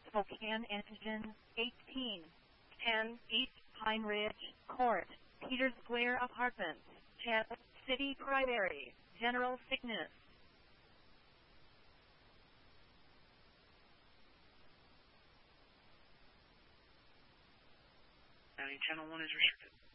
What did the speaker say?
Spokane Antigen 18. 10 East Pine Ridge Court, Peters Square Apartments, City Primary, General Sickness. Channel 1 is restricted.